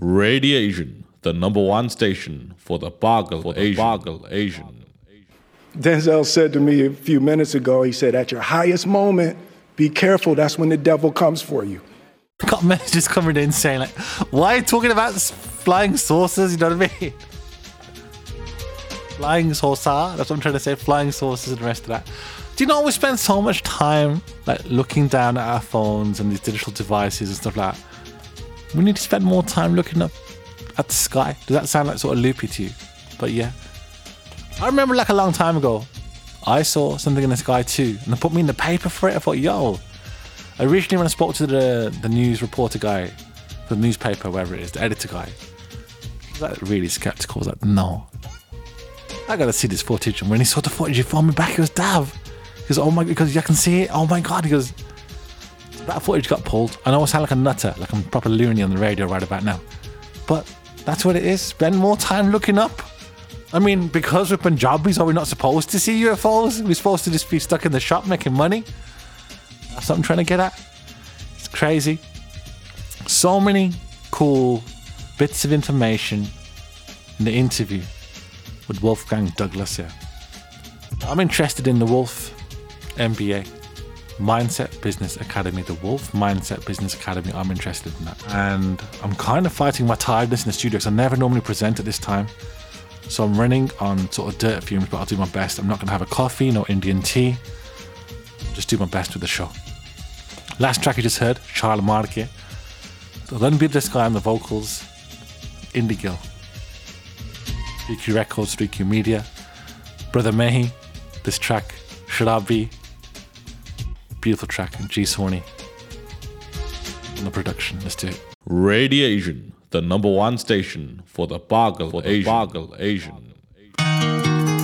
Radiation, the number one station for the Boggle Asian. Denzel said to me a few minutes ago, he said, at your highest moment, be careful, that's when the devil comes for you. I got messages coming in saying, like, why are you talking about flying saucers? You know what I mean? Flying saucer, that's what I'm trying to say, flying saucers and the rest of that. Do you know we spend so much time like looking down at our phones and these digital devices and stuff like that? We need to spend more time looking up at the sky. Does that sound like sort of loopy to you? But yeah. I remember like a long time ago, I saw something in the sky too, and they put me in the paper for it. I thought, yo. Originally when I spoke to the news reporter guy, the newspaper, wherever it is, the editor guy, he was like really skeptical. I was like, no. I gotta see this footage. And when he saw the footage, he phoned me back. He goes, Dav. He goes, oh my, because I can see it. Oh my God. He goes, that footage got pulled. I know I sound like a nutter, like I'm proper loony on the radio right about now. But that's what it is. Spend more time looking up. I mean, because we're Punjabis, are we not supposed to see UFOs? We're supposed to just be stuck in the shop making money? That's what I'm trying to get at. It's crazy. So many cool bits of information in the interview with Wolfgang Douglas here. I'm interested in the Wolf MBA, Mindset Business Academy, the Wolf Mindset Business Academy. I'm interested in that. And I'm kind of fighting my tiredness in the studio because I never normally present at this time. So I'm running on sort of dirt fumes, but I'll do my best. I'm not going to have a coffee, no Indian tea. Just do my best with the show. Last track you just heard, Charles Marque. The Unbeatable Guy on the vocals, Indie Gill. 3Q Records, 3Q Media. Brother Mehi, this track, Sharabi. Beautiful track, and G Sony on the production. Let's do it. Radiation, the number one station for the Boggle Asian.